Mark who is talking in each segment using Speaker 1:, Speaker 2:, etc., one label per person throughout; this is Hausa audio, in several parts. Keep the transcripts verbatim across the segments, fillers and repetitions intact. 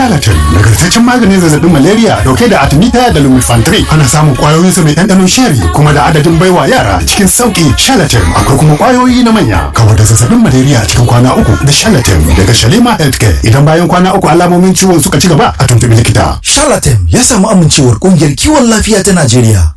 Speaker 1: Charlatan nagartaccen maganin zazzabin malaria dauke da artemisia da lumefantrine. Ana samun kwayoyin sa mai ɗanɗanon sheri kuma da adadin baiwa yara cikin sauki. Charlatan akwai kuma kwayoyi na manya. Kawar da zazzabin malaria cikin kwana uku da Charlatan daga Shalima Healthcare. Idan bayan kwana uku alamomin ciwon suka ci gaba a tuntubi likita.
Speaker 2: Charlatan ya samu amincewar kungiyar kiwon lafiya ta Najeriya.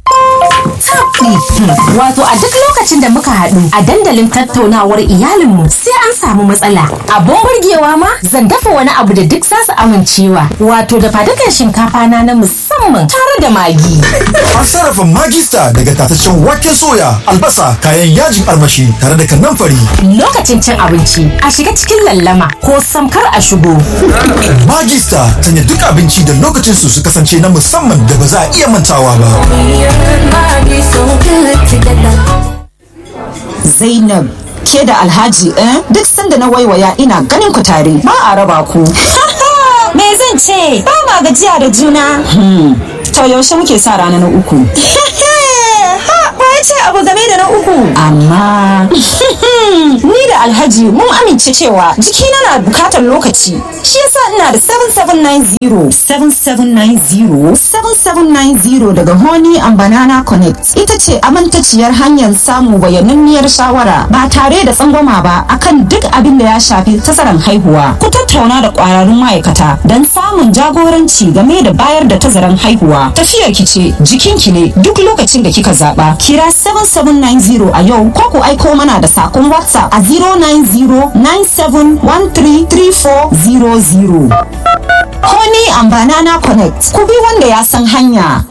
Speaker 3: Wato a duk lokacin da muka haɗu a dandalin tattaunawar iyalinmu sai an samu matsala. Abun burgewa ma zan dafa wani abu da duk za su amincewa. Wato da fadukan shinkafa na na musamman tare da magi.
Speaker 2: An sarrafa magista daga tataccen waken soya, albasa, kayan yajin armashi tare da kanamfari.
Speaker 3: Lokacin cin abinci a shiga cikin lallama ko samkar a shigo.
Speaker 2: Magista sanya duk abinci da lokacin su su kasance na musamman da ba za a iya mantawa ba.
Speaker 4: Zainab, ke da Alhaji eh? Duk sanda na waiwaya ina ganin ku tare ba a raba ku.
Speaker 5: Me zan ce? Ba ma gajiya da juna.
Speaker 4: Hmm. To yaushe muke sa rana na uku?
Speaker 5: ce abu game da na uku.
Speaker 4: Amma
Speaker 5: ni da Alhaji mun amince cewa jikina na bukatar lokaci. Shi yasa ina da seven seven nine zero.
Speaker 4: seven seven nine zero seven seven nine zero daga Honey and Banana Connect. Ita ce amintaciyar hanyar samu bayananniyar shawara ba tare da tsangwama ba akan duk abin da ya shafi tazaran haihuwa. Ku tattauna da kwararrun ma'aikata don samun jagoranci game da bayar da tazaran haihuwa. Tafiyar ki ce, jikinki ne, duk lokacin da kika zaba. Kira seven seven nine zero a yau ko ku aiko mana da sakon WhatsApp a zero nine zero nine seven one three three four zero zero. Honey and Banana Connect. Ku bi wanda ya san hanya.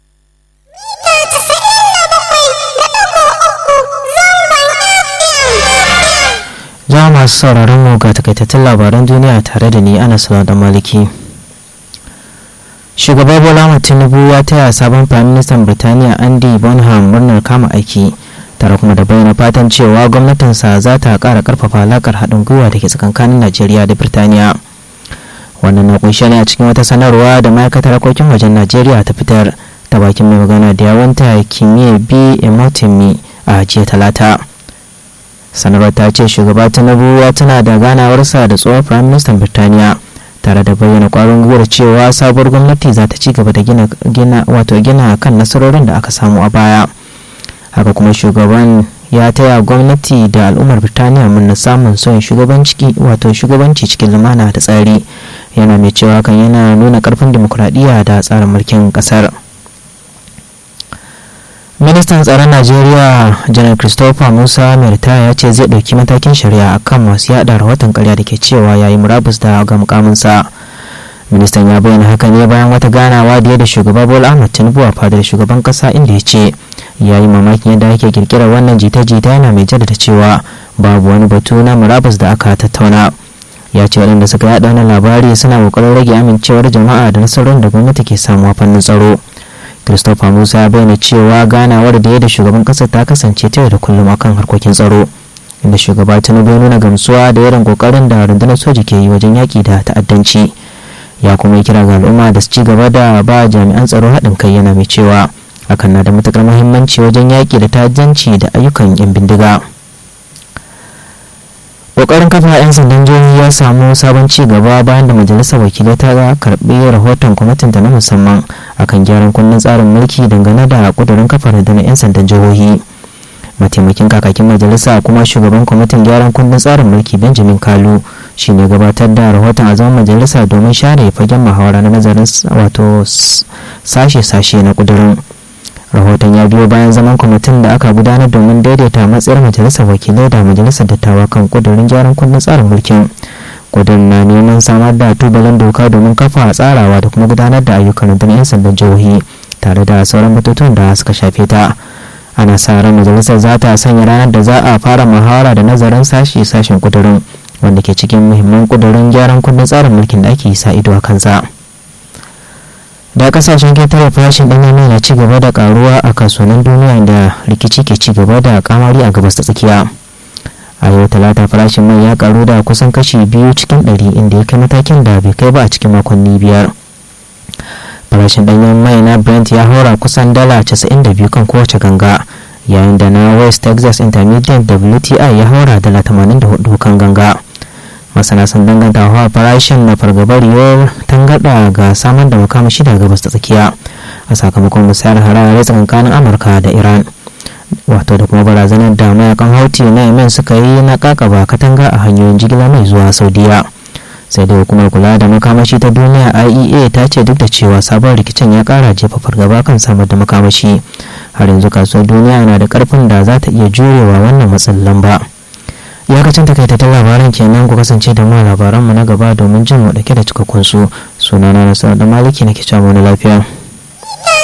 Speaker 6: Za masu sauraron mu ga takaitattun labaran duniya tare da ni Anas da Maliki. Shugaba Bola Ahmed Tinubu ya taya sabon Firaministan Birtaniya Andy Bonham murnar kama aiki, tare kuma da bayyana fatan cewa gwamnatinsa za ta ƙara ƙarfafa alaƙar haɗin gwiwa da ke tsakankanin Najeriya da Birtaniya. Wannan na kunshe ne a cikin wata sanarwa da ma'aikatar harkokin wajen Najeriya ta fitar ta bakin mai magana da yawanta Kimiyya B. Emotimi a jiya Talata. Sanarwar ta ce shugaba Tinubu ya tuna da ganawarsa da tsohon Firaministan Birtaniya, tare da bayyana kwarin gwiwar cewa sabuwar gwamnati za ta ci gaba da gina, gina wato gina kan nasarorin da aka samu a baya. Haka kuma shugaban ya taya gwamnati da al'ummar Birtaniya murna samun sauyin shugabanci wato shugabanci cikin lumana da tsari, yana mai cewa kan yana nuna karfin dimokuraɗiyya da tsarin mulkin ƙasar. Ministan tsaron Najeriya Janar Christopher Musa mai ritaya ya ce zai ɗauki matakin shari'a akan masu yada rahoton ƙarya da ke cewa yayi murabus da ga mukaminsa. Ministan ya bayyana haka ne bayan wata ganawa da ya da shugaba Bola Ahmed Tinubu a fadar shugaban ƙasa, inda ya ce ya yi mamakin yadda ake kirkirar wannan jita-jita, yana mai jaddada cewa babu wani batu na murabus da aka tattauna. Ya ce waɗanda suka yada wannan labari suna ƙoƙarin rage amincewar jama'a da nasarorin da gwamnati ke samuwa fannin tsaro. Christopher Musa ya bayyana cewa ganawar da ya da shugaban kasar ta kasance ta yau da kullum akan harkokin tsaro, inda shugaba Tinubu ya nuna gamsuwa da irin kokarin da rundunar soja ke yi wajen yaki da ta'addanci. Ya kuma yi kira ga al'umma da su ci gaba da ba jami'an tsaro haɗin kai, yana mai cewa hakan na da matukar muhimmanci wajen yaki da ta'addanci da ayyukan yan bindiga. Kokarin kafa 'yan sandan jihohi ya samu sabon ci gaba bayan da majalisar wakilai ta karbi rahoton kwamitin ta na musamman akan gyaran kundin tsarin mulki dangane da kudurin kafa rundunar 'yan sandan jihohi. Mataimakin kakakin majalisa kuma shugaban kwamitin gyaran kundin tsarin mulki Benjamin Kalu shine gabatar da rahoton a zaman majalisa domin share fagen muhawara na nazarin wato sashe-sashe na kudurin. Rahoton ya biyo bayan zaman kwamitin da aka gudanar domin daidaita matsayar majalisar wakilai da majalisar dattawa kan kudurin gyaran kundin tsarin mulkin. Kudurin na neman samar da tubalin doka domin kafa tsarawa da kuma gudanar da ayyukan rundunar 'yan sandan jihohi tare da sauran batutuwan da suka shafe ta. Ana sa ran majalisar za ta sanya ranar da za a fara muhawara da nazarin sashe-sashen kudurin, wanda ke cikin muhimman kudurin gyaran kundin tsarin mulkin da ake sa ido a kansa. Da kasashen ketare farashin ɗanyen mai na ci gaba da karuwa a kasuwannin duniya da rikici ke ci gaba da kamari a gabas ta tsakiya. A yau talata farashin mai ya karu da kusan kashi biyu cikin ɗari, inda ya kai matakin da bai kai ba a cikin makonni biyar. Farashin ɗanyen mai na Brent ya haura kusan dala casa'in da biyu kan kowace ganga, yayin da na West Texas Intermediate W T I ya haura dala tamanin da hudu kan ganga. masana sun danganta hawa farashin na fargabar yiwuwar tangarɗa ga samar da makamashi daga gabas ta tsakiya a sakamakon musayar harare tsakanin amurka da iran, wato da kuma barazanar da mayakan houthi na yemen suka yi na kakaba katanga a hanyoyin jigila mai zuwa saudiya. Sai da hukumar kula da makamashi ta duniya I E A ta ce duk da cewa sabon rikicin ya kara jefa fargaba kan samar da makamashi, har yanzu kasuwar duniya na da karfin da za ta iya jurewa wannan matsin lamba. Iyakacin takaitattun labaran kenan, ku kasance da mu labaranmu na gaba domin jin mu dauke da cikakkun su. Sunana Nasarar da Maliki nake cewa wani lafiya.